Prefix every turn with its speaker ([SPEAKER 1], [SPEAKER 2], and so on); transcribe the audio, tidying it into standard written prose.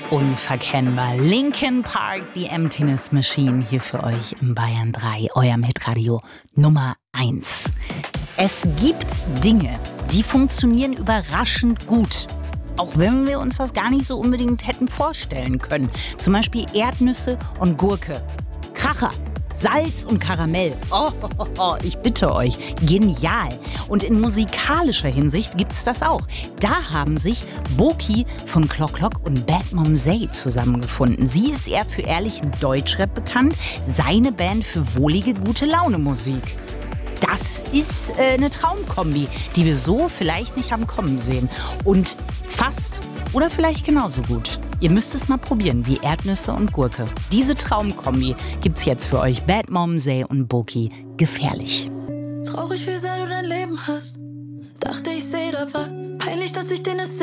[SPEAKER 1] Unverkennbar. Linkin Park, The Emptiness Machine, hier für euch im Bayern 3, eurem Hitradio Nummer 1. Es gibt Dinge, die funktionieren überraschend gut. Auch wenn wir uns das gar nicht so unbedingt hätten vorstellen können. Zum Beispiel Erdnüsse und Gurke. Kracher. Salz und Karamell. Ich bitte euch, genial. Und in musikalischer Hinsicht gibt's das auch. Da haben sich Boki von Clock Clock und Bad Mom Zey zusammengefunden. Sie ist eher für ehrlichen Deutschrap bekannt, seine Band für wohlige, gute Laune Musik. Das ist eine Traumkombi, die wir so vielleicht nicht haben kommen sehen. Und fast oder vielleicht genauso gut. Ihr müsst es mal probieren, wie Erdnüsse und Gurke. Diese Traumkombi gibt's jetzt für euch. Bad Mom Zey und Boki. Gefährlich.
[SPEAKER 2] Traurig, wie sehr du dein Leben hast. Dachte, ich seh da was. Peinlich, dass ich den es